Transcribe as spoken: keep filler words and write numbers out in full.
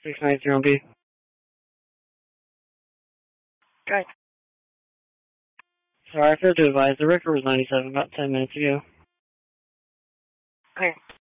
six nine zero B. Okay. Sorry, I failed to advise. The record was ninety-seven about ten minutes ago. Okay.